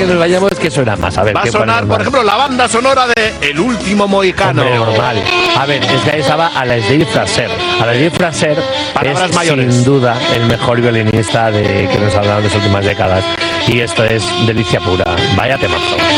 que nos vayamos, que suena más. A ver, va a sonar, por ejemplo, la banda sonora de El Último Mohicano. Hombre, normal. A ver, es que estaba Alasdair Fraser. Alasdair Fraser Palabras es mayores. sin duda el mejor violinista que nos ha dado en las últimas décadas. Y esto es delicia pura. Vaya temazo.